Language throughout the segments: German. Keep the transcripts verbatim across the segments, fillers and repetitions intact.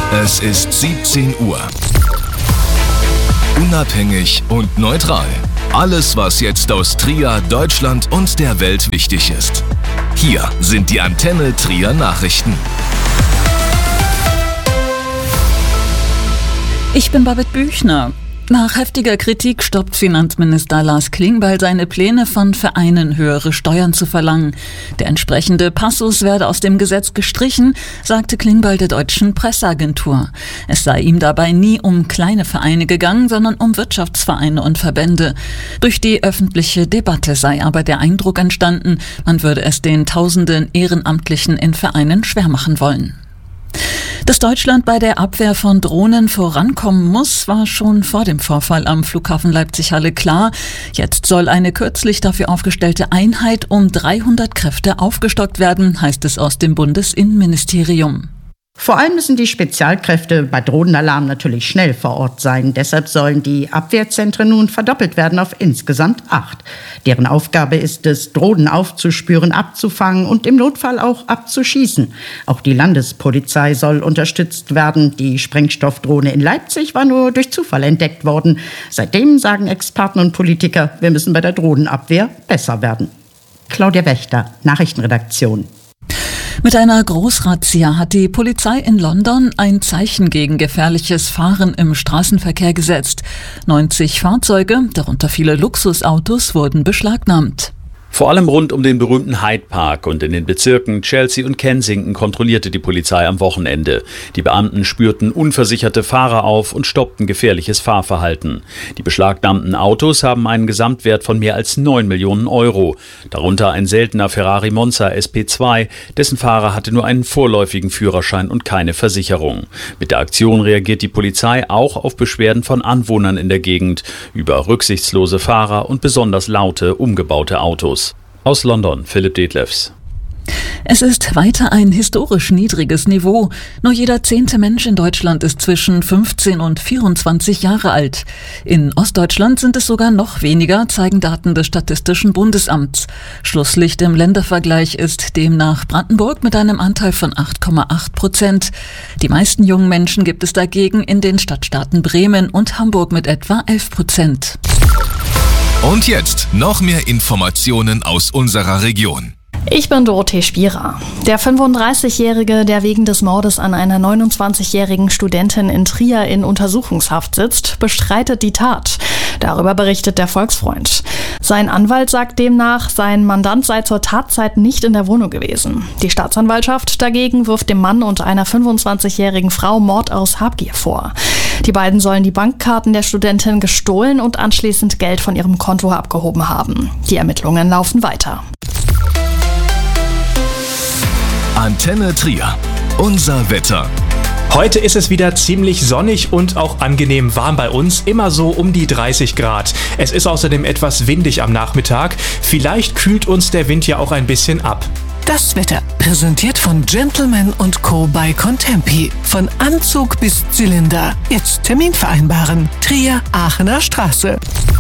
Es ist siebzehn Uhr. Unabhängig und neutral. Alles, was jetzt aus Trier, Deutschland und der Welt wichtig ist. Hier sind die Antenne Trier Nachrichten. Ich bin Babette Büchner. Nach heftiger Kritik stoppt Finanzminister Lars Klingbeil seine Pläne, von Vereinen höhere Steuern zu verlangen. Der entsprechende Passus werde aus dem Gesetz gestrichen, sagte Klingbeil der Deutschen Presseagentur. Es sei ihm dabei nie um kleine Vereine gegangen, sondern um Wirtschaftsvereine und Verbände. Durch die öffentliche Debatte sei aber der Eindruck entstanden, man würde es den tausenden Ehrenamtlichen in Vereinen schwer machen wollen. Dass Deutschland bei der Abwehr von Drohnen vorankommen muss, war schon vor dem Vorfall am Flughafen Leipzig-Halle klar. Jetzt soll eine kürzlich dafür aufgestellte Einheit um dreihundert Kräfte aufgestockt werden, heißt es aus dem Bundesinnenministerium. Vor allem müssen die Spezialkräfte bei Drohnenalarm natürlich schnell vor Ort sein. Deshalb sollen die Abwehrzentren nun verdoppelt werden auf insgesamt acht. Deren Aufgabe ist es, Drohnen aufzuspüren, abzufangen und im Notfall auch abzuschießen. Auch die Landespolizei soll unterstützt werden. Die Sprengstoffdrohne in Leipzig war nur durch Zufall entdeckt worden. Seitdem sagen Experten und Politiker, wir müssen bei der Drohnenabwehr besser werden. Claudia Wächter, Nachrichtenredaktion. Mit einer Großrazzia hat die Polizei in London ein Zeichen gegen gefährliches Fahren im Straßenverkehr gesetzt. neunzig Fahrzeuge, darunter viele Luxusautos, wurden beschlagnahmt. Vor allem rund um den berühmten Hyde Park und in den Bezirken Chelsea und Kensington kontrollierte die Polizei am Wochenende. Die Beamten spürten unversicherte Fahrer auf und stoppten gefährliches Fahrverhalten. Die beschlagnahmten Autos haben einen Gesamtwert von mehr als neun Millionen Euro. Darunter ein seltener Ferrari Monza S P zwei, dessen Fahrer hatte nur einen vorläufigen Führerschein und keine Versicherung. Mit der Aktion reagiert die Polizei auch auf Beschwerden von Anwohnern in der Gegend über rücksichtslose Fahrer und besonders laute, umgebaute Autos. Aus London, Philipp Detlefs. Es ist weiter ein historisch niedriges Niveau. Nur jeder zehnte Mensch in Deutschland ist zwischen fünfzehn und vierundzwanzig Jahre alt. In Ostdeutschland sind es sogar noch weniger, zeigen Daten des Statistischen Bundesamts. Schlusslicht im Ländervergleich ist demnach Brandenburg mit einem Anteil von acht Komma acht Prozent. Die meisten jungen Menschen gibt es dagegen in den Stadtstaaten Bremen und Hamburg mit etwa elf Prozent. Und jetzt noch mehr Informationen aus unserer Region. Ich bin Dorothee Spierer. Der fünfunddreißigjährige, der wegen des Mordes an einer neunundzwanzigjährigen Studentin in Trier in Untersuchungshaft sitzt, bestreitet die Tat. Darüber berichtet der Volksfreund. Sein Anwalt sagt demnach, sein Mandant sei zur Tatzeit nicht in der Wohnung gewesen. Die Staatsanwaltschaft dagegen wirft dem Mann und einer fünfundzwanzigjährigen Frau Mord aus Habgier vor. Die beiden sollen die Bankkarten der Studentin gestohlen und anschließend Geld von ihrem Konto abgehoben haben. Die Ermittlungen laufen weiter. Antenne Trier. Unser Wetter. Heute ist es wieder ziemlich sonnig und auch angenehm warm bei uns, immer so um die dreißig Grad. Es ist außerdem etwas windig am Nachmittag. Vielleicht kühlt uns der Wind ja auch ein bisschen ab. Das Wetter, präsentiert von Gentleman und Co. bei Contempi. Von Anzug bis Zylinder. Jetzt Termin vereinbaren. Trier, Aachener Straße.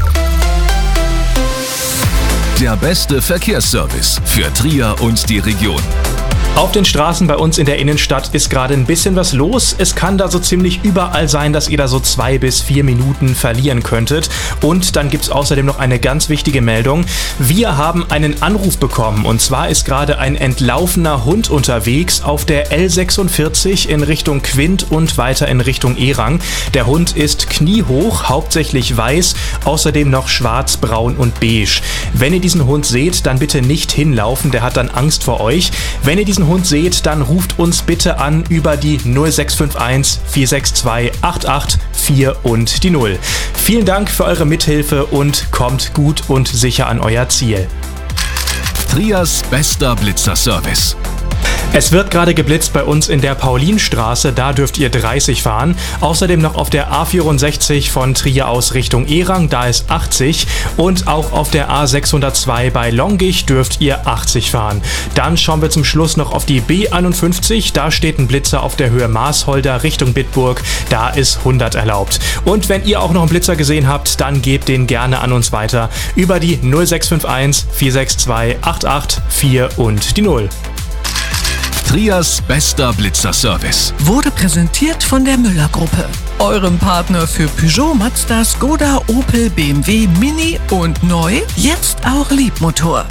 Der beste Verkehrsservice für Trier und die Region. Auf den Straßen bei uns in der Innenstadt ist gerade ein bisschen was los. Es kann da so ziemlich überall sein, dass ihr da so zwei bis vier Minuten verlieren könntet. Und dann gibt's außerdem noch eine ganz wichtige Meldung. Wir haben einen Anruf bekommen. Und zwar ist gerade ein entlaufener Hund unterwegs auf der L sechsundvierzig in Richtung Quint und weiter in Richtung Erang. Der Hund ist kniehoch, hauptsächlich weiß, außerdem noch schwarz, braun und beige. Wenn ihr diesen Hund seht, dann bitte nicht hinlaufen, der hat dann Angst vor euch. Wenn ihr diesen Hund seht, dann ruft uns bitte an über die null sechs fünf eins vier sechs zwei acht acht vier und die null. Vielen Dank für eure Mithilfe und kommt gut und sicher an euer Ziel. Triers bester Blitzerservice. Es wird gerade geblitzt bei uns in der Paulinstraße, da dürft ihr dreißig fahren. Außerdem noch auf der A vierundsechzig von Trier aus Richtung Erang, da ist achtzig. Und auch auf der A sechshundertzwei bei Longich dürft ihr achtzig fahren. Dann schauen wir zum Schluss noch auf die B einundfünfzig, da steht ein Blitzer auf der Höhe Maasholder Richtung Bitburg, da ist hundert erlaubt. Und wenn ihr auch noch einen Blitzer gesehen habt, dann gebt den gerne an uns weiter über die null sechs fünf eins vier sechs zwei acht acht vier und die null. Trias bester Blitzerservice. Wurde präsentiert von der Müller-Gruppe, eurem Partner für Peugeot, Mazda, Skoda, Opel, B M W, Mini und neu, jetzt auch Liebmotor.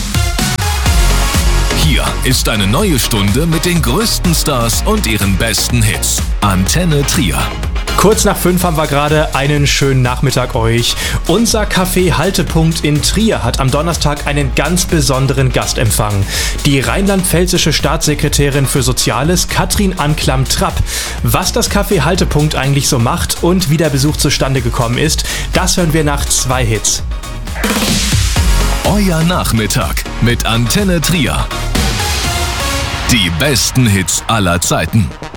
Hier ist eine neue Stunde mit den größten Stars und ihren besten Hits. Antenne Trier. Kurz nach fünf haben wir gerade einen schönen Nachmittag euch. Unser Café Haltepunkt in Trier hat am Donnerstag einen ganz besonderen Gastempfang. Die rheinland-pfälzische Staatssekretärin für Soziales, Katrin Anklam-Trapp. Was das Café Haltepunkt eigentlich so macht und wie der Besuch zustande gekommen ist, das hören wir nach zwei Hits. Euer Nachmittag mit Antenne Trier. Die besten Hits aller Zeiten.